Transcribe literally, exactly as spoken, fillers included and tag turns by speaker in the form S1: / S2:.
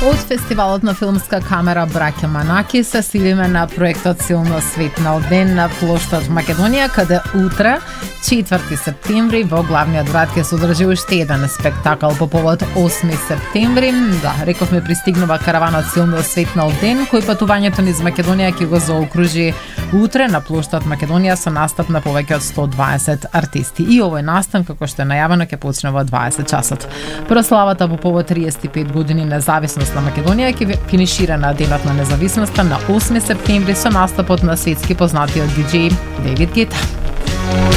S1: Од фестивалот на филмска камера Браќа Манаки се силиме на проектот Силно светнал ден на плоштад Македонија, каде утре, четврти септември, во главниот град ќе се одржи уште еден спектакл по повод осми септември. Да, рековме пристигнува караванот Силно светнал ден, кој патувањето низ Македонија ќе го заокружи утре на плоштад Македонија со настап на повеќе од сто дваесет артисти. И овој настан, како што е најавено, ќе почне во дваесет часот. Прославата по повод триесет и пет години независност на Македонија ќе финишира на денот на независноста на осми септември со настапот на светски познатиот диџеј Девид Гета.